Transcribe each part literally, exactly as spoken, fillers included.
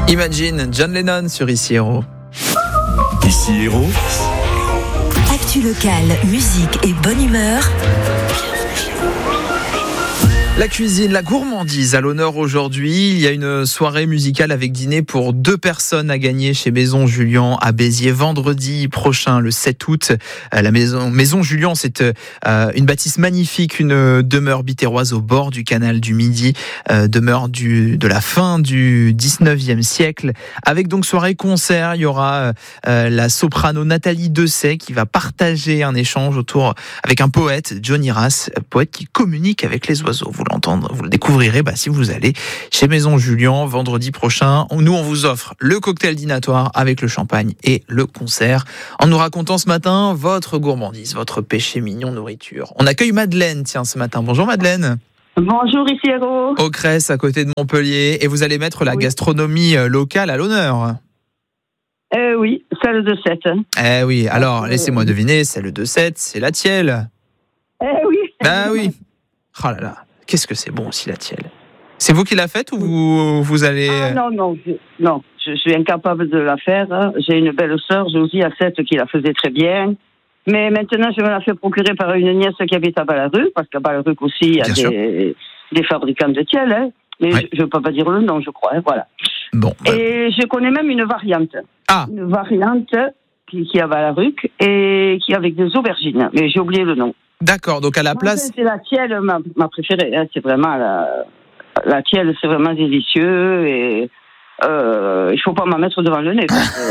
Imagine, John Lennon sur Ici Héros. Ici Héros. Actu locale, musique et bonne humeur. La cuisine, la gourmandise à l'honneur aujourd'hui. Il y a une soirée musicale avec dîner pour deux personnes à gagner chez Maison Julian à Béziers vendredi prochain, le sept août. La maison, maison Julian, c'est euh, une bâtisse magnifique, une demeure bitéroise au bord du canal du Midi, euh, demeure du, de la fin du dix-neuvième siècle. Avec donc soirée concert, il y aura euh, la soprano Nathalie Dessay qui va partager un échange autour avec un poète, Johnny Rass, poète qui communique avec les oiseaux. Vous l'entendre, vous le découvrirez bah, si vous allez chez Maison Julian vendredi prochain. Nous, on vous offre le cocktail dînatoire avec le champagne et le concert. En nous racontant ce matin votre gourmandise, votre péché mignon nourriture. On accueille Madeleine, tiens, ce matin. Bonjour Madeleine. Bonjour, ici Héros. Au Cresse, à côté de Montpellier. Et vous allez mettre la oui. gastronomie locale à l'honneur. Euh, oui, celle de Sète. Eh oui, alors, euh... laissez-moi deviner, celle de Sète, c'est la tielle. Eh oui. Ah oui. Oh là là. Qu'est-ce que c'est bon aussi la tielle. C'est vous qui la faites ou vous, vous allez... Ah non, non, je, non, je suis incapable de la faire. Hein. J'ai une belle sœur, Josie, à Sète, qui la faisait très bien. Mais maintenant, je me la fais procurer par une nièce qui habite à Ballaruc, parce qu'à Ballaruc aussi, il y a des, des fabricants de tielle. Hein. Mais ouais. je ne peux pas dire le nom, je crois. Hein, voilà. Bon, bah... Et je connais même une variante. Ah. Une variante qui, qui est à Ballaruc et qui est avec des aubergines. Mais j'ai oublié le nom. D'accord, donc à la place... C'est la tielle, ma, ma préférée. Hein. C'est vraiment la, la tielle, c'est vraiment délicieux et euh, il ne faut pas m'en mettre devant le nez.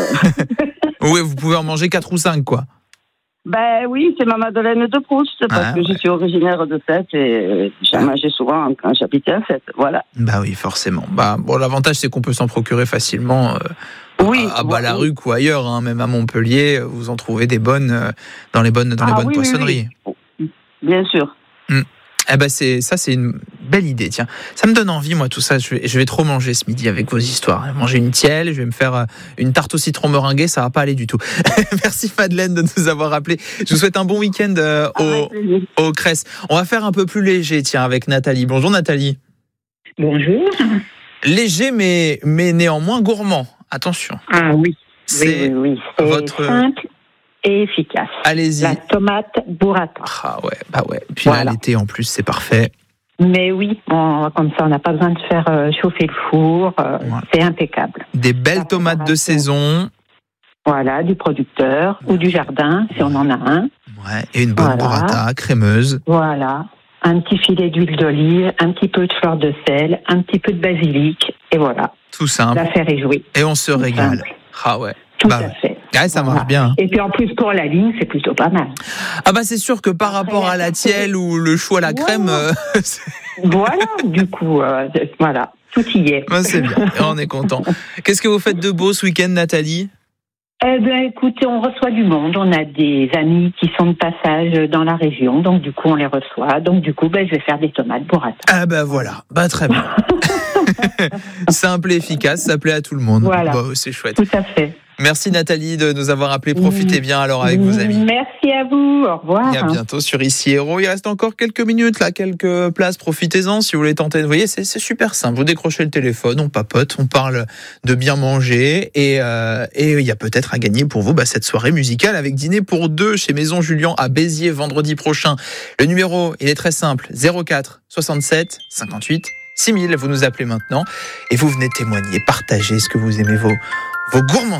Que... oui, vous pouvez en manger quatre ou cinq, quoi. Ben oui, c'est ma Madeleine de Proust, parce ah, que ouais. je suis originaire de Sète et j'en mangeais souvent quand j'habitais à Sète. Voilà. Bah oui, forcément. Bah, bon, l'avantage, c'est qu'on peut s'en procurer facilement euh, oui, à, à Ballaruc oui. ou ailleurs, hein, même à Montpellier. Vous en trouvez des bonnes euh, dans les bonnes, dans ah, les bonnes oui, poissonneries. Oui, oui. Bien sûr. Mmh. Eh ben c'est ça, c'est une belle idée. Tiens, ça me donne envie, moi, tout ça. Je vais, je vais trop manger ce midi avec vos histoires. Manger une tielle, je vais me faire une tarte au citron meringuée, ça va pas aller du tout. Merci Madeleine de nous avoir appelé. Je vous souhaite un bon week-end euh, au, au Cresse. On va faire un peu plus léger, tiens, avec Nathalie. Bonjour Nathalie. Bonjour. Léger, mais mais néanmoins gourmand. Attention. Ah oui. C'est oui, oui, oui. votre simple et efficace. Allez-y. La tomate burrata. Ah ouais, bah ouais. Puis voilà. Là, l'été en plus, c'est parfait. Mais oui, on, comme ça, on n'a pas besoin de faire euh, chauffer le four. Euh, voilà. C'est impeccable. Des belles tomates de saison. Voilà, du producteur ou du jardin, si on en a un. Ouais, et une bonne voilà. burrata crémeuse. Voilà. Un petit filet d'huile d'olive, un petit peu de fleur de sel, un petit peu de basilic, et voilà. Tout simple. L'affaire est jouée. Et on se Tout régale. Simple. Ah ouais. Tout bah, à fait. Ouais, ça voilà. marche bien. Et puis en plus pour la ligne, c'est plutôt pas mal. Ah bah c'est sûr que par rapport à la tielle ou le chou à la crème... Voilà, euh, voilà du coup, euh, voilà, tout y est. Bah, c'est bien, on est content. Qu'est-ce que vous faites de beau ce week-end, Nathalie ? Eh bien, écoutez, on reçoit du monde. On a des amis qui sont de passage dans la région, donc du coup, on les reçoit. Donc du coup, ben, je vais faire des tomates burrata. Ah ben voilà, bah très bien. Simple et efficace, ça plaît à tout le monde. Voilà, bah, c'est chouette. Tout à fait. Merci Nathalie de nous avoir appelé. Profitez bien alors avec vos amis. Merci à vous. Au revoir. Et à bientôt sur Ici Héros. Il reste encore quelques minutes, là, quelques places. Profitez-en si vous voulez tenter. Vous voyez, c'est, c'est super simple. Vous décrochez le téléphone, on papote, on parle de bien manger et euh, et il y a peut-être à gagner pour vous bah, cette soirée musicale avec dîner pour deux chez Maison Julian à Béziers vendredi prochain. Le numéro, il est très simple. zéro quatre soixante-sept cinquante-huit six mille. Vous nous appelez maintenant et vous venez témoigner, partager ce que vous aimez, vos, vos gourmands.